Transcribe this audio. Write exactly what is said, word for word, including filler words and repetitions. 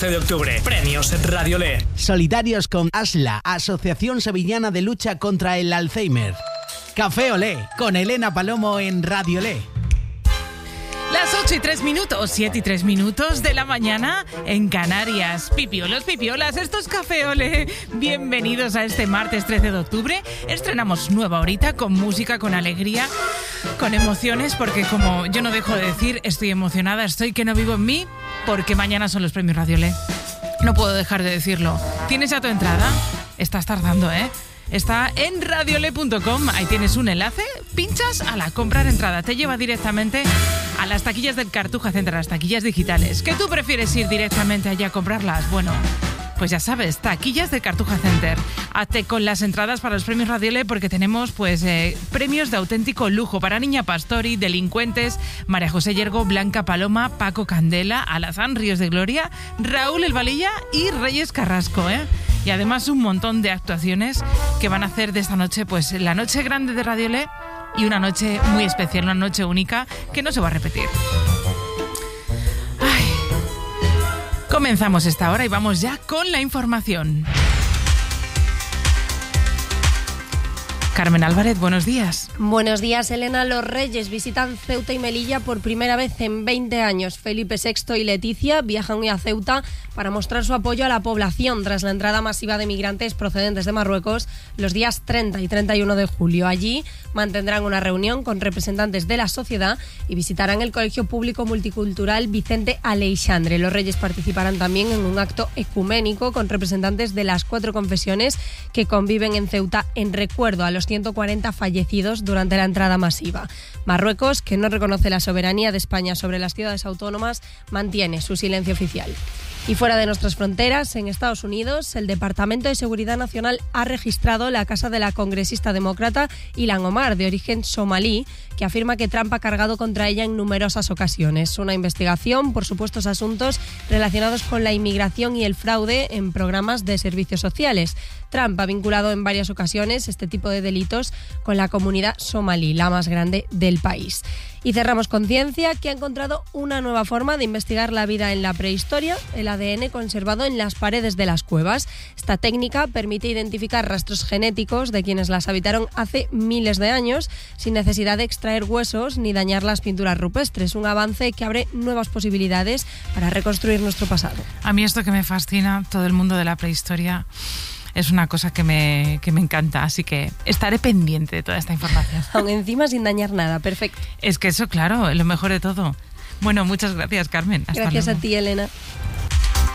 de octubre, premios Radiolé. Solidarios con ASLA, Asociación Sevillana de Lucha contra el Alzheimer. Café Olé, con Elena Palomo en Radiolé. Las ocho y tres minutos, siete y tres minutos de la mañana en Canarias. Pipiolos, pipiolas, esto es Café Olé. Bienvenidos a este martes trece de octubre. Estrenamos nueva horita con música, con alegría, con emociones, porque como yo no dejo de decir, estoy emocionada, estoy que no vivo en mí, porque mañana son los premios Radiolé. No puedo dejar de decirlo. ¿Tienes ya tu entrada? Estás tardando, ¿eh? Está en radiolé punto com, ahí tienes un enlace, pinchas a la comprar entrada, te lleva directamente a las taquillas del Cartuja Center, las taquillas digitales. ¿Que tú prefieres ir directamente allá a comprarlas? Bueno, pues ya sabes, taquillas del Cartuja Center. Hazte con las entradas para los premios Radiolé porque tenemos pues eh, premios de auténtico lujo para Niña Pastori, Delincuentes, María José Yergo, Blanca Paloma, Paco Candela, Alazán Ríos de Gloria, Raúl El Valilla y Reyes Carrasco, ¿eh? Y además un montón de actuaciones que van a hacer de esta noche pues la noche grande de Radiolé y una noche muy especial, una noche única que no se va a repetir. Ay. Comenzamos esta hora y vamos ya con la información. Carmen Álvarez, buenos días. Buenos días, Elena. Los Reyes visitan Ceuta y Melilla por primera vez en veinte años. Felipe sexto y Leticia viajan hoy a Ceuta para mostrar su apoyo a la población tras la entrada masiva de migrantes procedentes de Marruecos los días treinta y treinta y uno de julio. Allí mantendrán una reunión con representantes de la sociedad y visitarán el Colegio Público Multicultural Vicente Aleixandre. Los Reyes participarán también en un acto ecuménico con representantes de las cuatro confesiones que conviven en Ceuta en recuerdo a los ciento cuarenta fallecidos durante la entrada masiva. Marruecos, que no reconoce la soberanía de España sobre las ciudades autónomas, mantiene su silencio oficial. Y fuera de nuestras fronteras, en Estados Unidos, el Departamento de Seguridad Nacional ha registrado la casa de la congresista demócrata Ilhan Omar, de origen somalí, que afirma que Trump ha cargado contra ella en numerosas ocasiones. Una investigación por supuestos asuntos relacionados con la inmigración y el fraude en programas de servicios sociales. Trump ha vinculado en varias ocasiones este tipo de delitos con la comunidad somalí, la más grande del país. Y cerramos con ciencia, que ha encontrado una nueva forma de investigar la vida en la prehistoria, el A D N conservado en las paredes de las cuevas. Esta técnica permite identificar rastros genéticos de quienes las habitaron hace miles de años, sin necesidad de extraer huesos ni dañar las pinturas rupestres. Un avance que abre nuevas posibilidades para reconstruir nuestro pasado. A mí esto que me fascina, todo el mundo de la prehistoria, es una cosa que me, que me encanta, así que estaré pendiente de toda esta información. Aún encima sin dañar nada, perfecto. Es que eso, claro, es lo mejor de todo. Bueno, muchas gracias, Carmen. Hasta gracias luego. a ti, Elena.